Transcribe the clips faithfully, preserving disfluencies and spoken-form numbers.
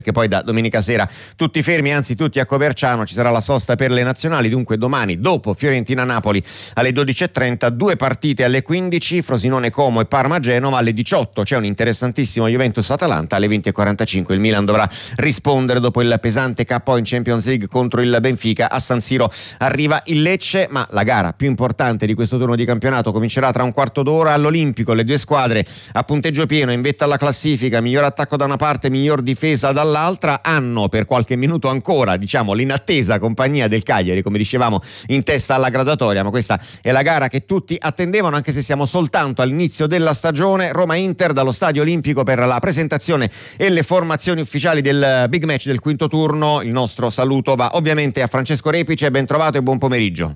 che poi da domenica sera tutti fermi, anzi tutti a Coverciano, ci sarà la sosta per le nazionali. Dunque domani, dopo Fiorentina-Napoli alle dodici e trenta, due partite alle quindici, Frosinone-Como e Parma-Genova. Alle diciotto c'è un interessantissimo Juventus-Atalanta, alle venti e quarantacinque il Milan dovrà rispondere dopo il pesante K O in Champions League contro il Benfica. A San Siro arriva il Lecce, ma la gara più importante di questo turno di campionato comincerà tra un quarto d'ora all'Olimpico. Le due squadre a punteggio pieno, in vetta alla classifica, miglior attacco da una parte, miglior difesa dall'altra. L'altra hanno per qualche minuto ancora, diciamo, l'inattesa compagnia del Cagliari, come dicevamo, in testa alla graduatoria, ma questa è la gara che tutti attendevano, anche se siamo soltanto all'inizio della stagione. Roma-Inter dallo Stadio Olimpico per la presentazione e le formazioni ufficiali del big match del quinto turno. Il nostro saluto va ovviamente a Francesco Repice, ben trovato e buon pomeriggio.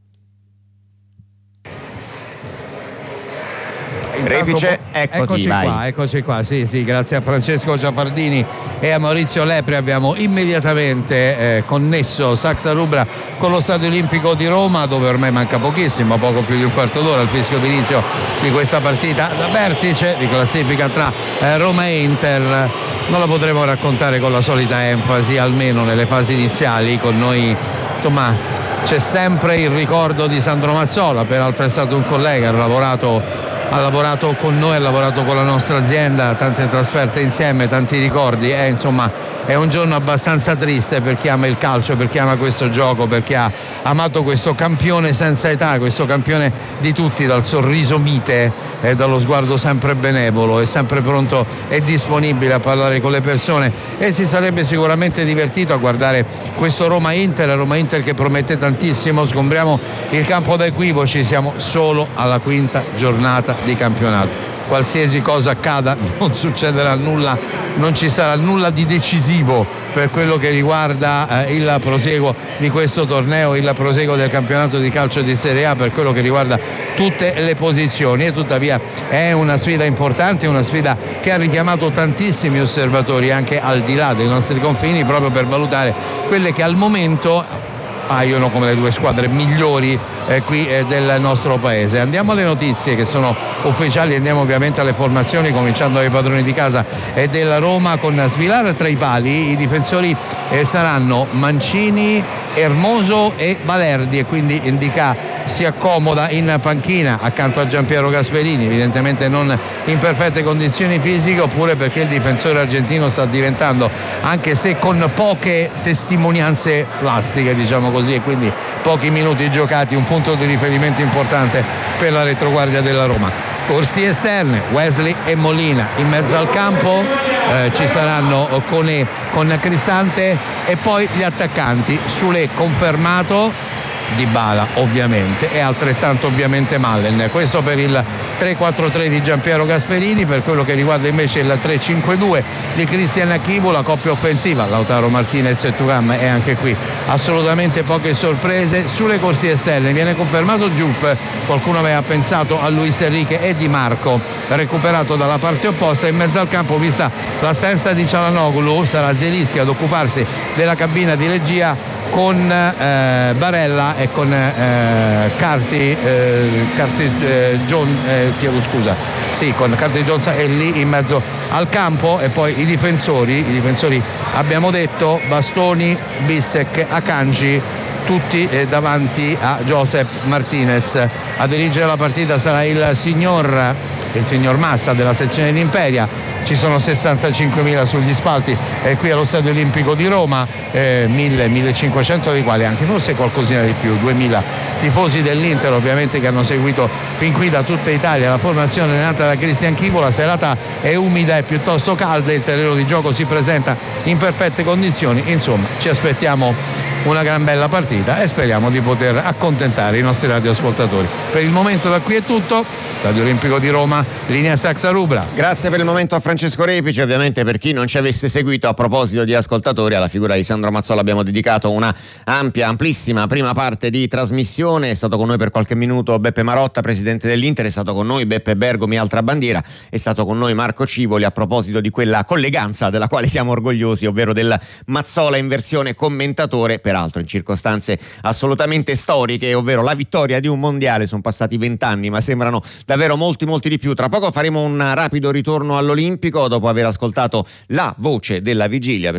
Repice, eccoti, eccoci vai. qua, eccoci qua, sì, sì, grazie a Francesco Giafardini e a Maurizio Lepre abbiamo immediatamente eh, connesso Saxa Rubra con lo Stadio Olimpico di Roma, dove ormai manca pochissimo, poco più di un quarto d'ora al fischio d'inizio di questa partita da vertice di classifica tra eh, Roma e Inter. Non la potremo raccontare con la solita enfasi, almeno nelle fasi iniziali. Con noi, insomma, c'è sempre il ricordo di Sandro Mazzola, peraltro è stato un collega, ha lavorato ha lavorato con noi, ha lavorato con la nostra azienda, tante trasferte insieme, tanti ricordi, e insomma è un giorno abbastanza triste per chi ama il calcio, per chi ama questo gioco, per chi ha amato questo campione senza età, questo campione di tutti, dal sorriso mite e dallo sguardo sempre benevolo e sempre pronto e disponibile a parlare con le persone, e si sarebbe sicuramente divertito a guardare questo Roma-Inter, Roma-Inter che promette tantissimo. Sgombriamo il campo da equivoci, siamo solo alla quinta giornata di campionato, qualsiasi cosa accada non succederà nulla, non ci sarà nulla di decisivo per quello che riguarda eh, il proseguo di questo torneo, il proseguo del campionato di calcio di Serie A, per quello che riguarda tutte le posizioni. E tuttavia è una sfida importante, una sfida che ha richiamato tantissimi osservatori anche al di là dei nostri confini, proprio per valutare quelle che al momento paiono come le due squadre migliori eh, qui eh, del nostro paese. Andiamo alle notizie che sono ufficiali, andiamo ovviamente alle formazioni, cominciando dai padroni di casa e della Roma, con Svilar tra i pali. I difensori eh, saranno Mancini, Hermoso e Balerdi, e quindi indica si accomoda in panchina accanto a Giampiero Gasperini, evidentemente non in perfette condizioni fisiche, oppure perché il difensore argentino sta diventando, anche se con poche testimonianze plastiche, diciamo così, e quindi pochi minuti giocati, un punto di riferimento importante per la retroguardia della Roma. Corsie esterne, Wesley e Molina in mezzo al campo, eh, ci saranno Koné con Cristante, e poi gli attaccanti: Sule confermato, Dybala ovviamente, e altrettanto ovviamente Mallen. Questo per il tre quattro tre di Giampiero Gasperini. Per quello che riguarda invece il tre cinque due di Cristian Achivo, la coppia offensiva Lautaro Martinez e Thuram, e anche qui assolutamente poche sorprese. Sulle corsie esterne viene confermato Diouf, qualcuno aveva pensato a Luis Enrique e Di Marco, recuperato dalla parte opposta. In mezzo al campo, vista l'assenza di Cialanoglu, sarà Zielinski ad occuparsi della cabina di regia, con eh, Barella e con eh, Carti, eh, Carti eh, John, eh, chiedo scusa, sì, con Carti Jones è lì in mezzo al campo. E poi i difensori, i difensori abbiamo detto Bastoni, Bissek, Akanji, tutti eh, davanti a Josep Martinez. A dirigere la partita sarà il signor il signor Massa della sezione di Imperia. Ci sono sessantacinquemila sugli spalti eh, qui allo Stadio Olimpico di Roma, eh, mille millecinquecento dei quali, anche forse qualcosina di più, duemila tifosi dell'Inter, ovviamente, che hanno seguito fin qui da tutta Italia la formazione nata da Cristian Chivo. La serata è umida e piuttosto calda, il terreno di gioco si presenta in perfette condizioni. Insomma, ci aspettiamo una gran bella partita e speriamo di poter accontentare i nostri radioascoltatori. Per il momento da qui è tutto. Stadio Olimpico di Roma, linea Saxa Rubra. Grazie per il momento a Francesco Repice. Ovviamente, per chi non ci avesse seguito, a proposito di ascoltatori, alla figura di Sandro Mazzola abbiamo dedicato una ampia, amplissima prima parte di trasmissione. È stato con noi per qualche minuto Beppe Marotta, presidente dell'Inter, è stato con noi Beppe Bergomi, altra bandiera, è stato con noi Marco Civoli a proposito di quella colleganza della quale siamo orgogliosi, ovvero del Mazzola in versione commentatore, peraltro in circostanze assolutamente storiche, ovvero la vittoria di un mondiale. Sono passati vent'anni, ma sembrano davvero molti molti di più. Tra poco faremo un rapido ritorno all'Olimpico dopo aver ascoltato la voce della vigilia.